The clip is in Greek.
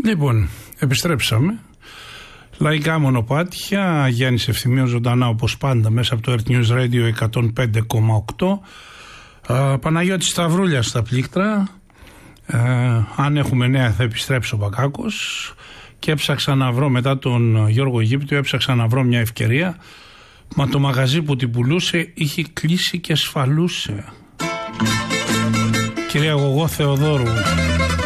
Λοιπόν, επιστρέψαμε. Λαϊκά μονοπάτια, Γιάννης Ευθυμίος ζωντανά όπως πάντα μέσα από το Earth News Radio 105,8. Παναγιώτης Σταυρούλιας στα πλήκτρα. Αν έχουμε νέα θα επιστρέψει ο Μπακάκος. Και έψαξα να βρω μετά τον Γιώργο Αιγύπτιο, έψαξα να βρω μια ευκαιρία. Μα το μαγαζί που την πουλούσε είχε κλείσει και ασφαλούσε. Κυρία Γογό Θεοδόρου.